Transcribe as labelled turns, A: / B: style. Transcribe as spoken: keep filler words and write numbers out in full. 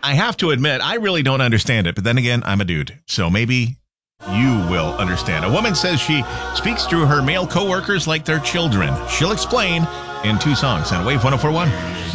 A: I have to admit, I really don't understand it. But then again, I'm a dude. So maybe you will understand. A woman says she speaks to her male coworkers like they're children. She'll explain in two songs on Wave one oh four point one.